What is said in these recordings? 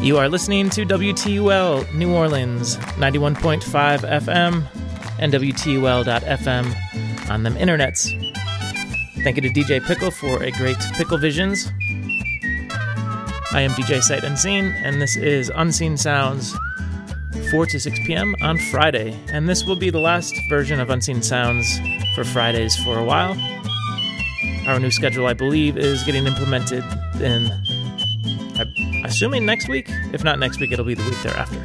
You are listening to WTUL New Orleans, 91.5 FM and WTUL.FM on them internets. Thank you to DJ Pickle for a great Pickle Visions. I am DJ Sight Unseen, and this is Unseen Sounds, 4 to 6 p.m. on Friday. And this will be the last version of Unseen Sounds for Fridays for a while. Our new schedule, I believe, is getting implemented in, assuming next week. If not next week, it'll be the week thereafter.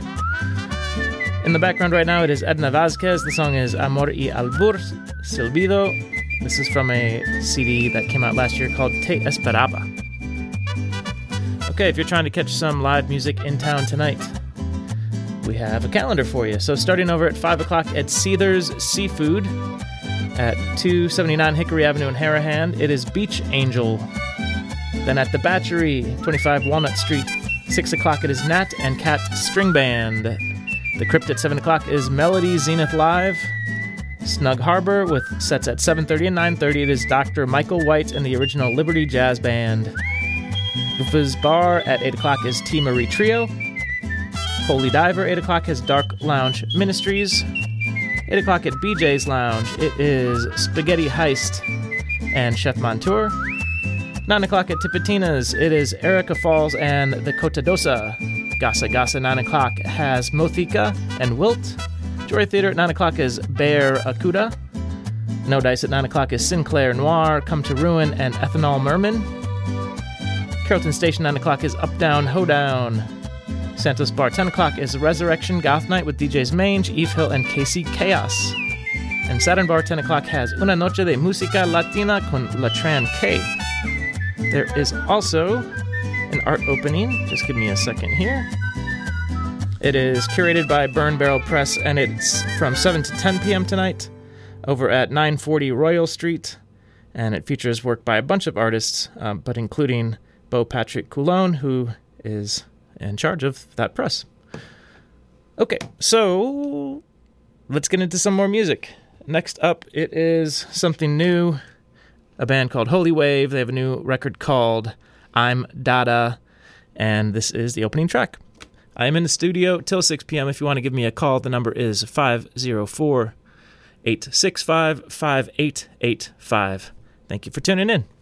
In the background right now, it is Edna Vazquez. The song is Amor y Albur, Silbido. This is from a CD that came out last year called Te Esperaba. Okay, if you're trying to catch some live music in town tonight, we have a calendar for you. So starting over at 5 o'clock at Seether's Seafood at 279 Hickory Avenue in Harahan, it is Beach Angel. Then at the Batchery, 25 Walnut Street, 6 o'clock it is Nat and Cat String Band. The Crypt at 7 o'clock is Melody Zenith Live. Snug Harbor with sets at 7:30 and 9:30. It is Dr. Michael White and the Original Liberty Jazz Band. Ufa's Bar at 8 o'clock is T. Marie Trio. Holy Diver, 8 o'clock has Dark Lounge Ministries. 8 o'clock at BJ's Lounge, it is Spaghetti Heist and Chef Montour. 9 o'clock at Tipitina's, it is Erica Falls and the Cotadosa. Gasa Gasa, 9 o'clock has Mothika and Wilt. Joy Theater at 9 o'clock is Bear Akuda. No Dice at 9 o'clock is Sinclair Noir, Come to Ruin, and Ethanol Merman. Carrollton Station, 9 o'clock is Up Down Hoedown. Santos Bar, 10 o'clock is Resurrection Goth Night with DJs Mange, Eve Hill, and Casey Chaos. And Saturn Bar, 10 o'clock has Una Noche de Música Latina con Latran K. There is also an art opening. Just give me a second here. It is curated by Burn Barrel Press, and it's from 7 to 10 p.m. tonight over at 940 Royal Street. And it features work by a bunch of artists, but including Beau Patrick Coulon, who is in charge of that press. Okay, so let's get into some more music. Next up, it is something new, a band called Holy Wave. They have a new record called I'm Dada, and this is the opening track. I am in the studio till 6 p.m. If you want to give me a call, the number is 504-865-5885. Thank you for tuning in.